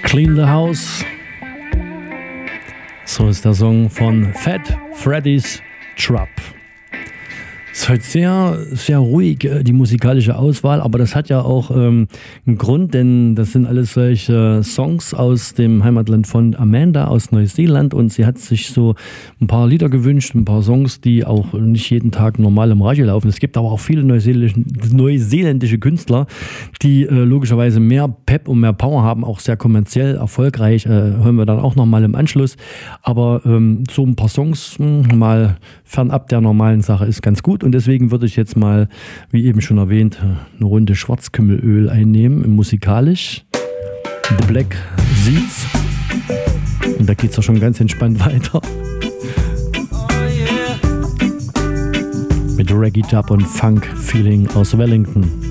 Clean the House. So ist der Song von Fat Freddy's Trap. Es ist heute sehr, sehr ruhig, die musikalische Auswahl, aber das hat ja auch einen Grund, denn das sind alles solche Songs aus dem Heimatland von Amanda aus Neuseeland und sie hat sich so ein paar Lieder gewünscht, ein paar Songs, die auch nicht jeden Tag normal im Radio laufen. Es gibt aber auch viele neuseeländische Künstler, die logischerweise mehr Pep und mehr Power haben, auch sehr kommerziell erfolgreich, hören wir dann auch nochmal im Anschluss. Aber so ein paar Songs mal fernab der normalen Sache ist ganz gut. Und deswegen würde ich jetzt mal, wie eben schon erwähnt, eine Runde Schwarzkümmelöl einnehmen, musikalisch. The Black Seeds. Und da geht es auch schon ganz entspannt weiter. Mit Reggae Dub und Funk Feeling aus Wellington.